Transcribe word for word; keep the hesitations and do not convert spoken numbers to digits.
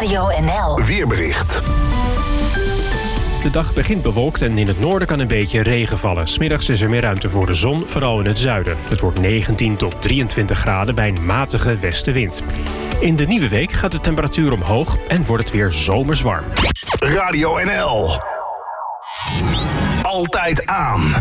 Radio N L. Weerbericht. De dag begint bewolkt en in het noorden kan een beetje regen vallen. 's Middags is er meer ruimte voor de zon, vooral in het zuiden. Het wordt negentien tot drieëntwintig graden bij een matige westenwind. In de nieuwe week gaat de temperatuur omhoog en wordt het weer zomers warm. Radio N L. Altijd aan.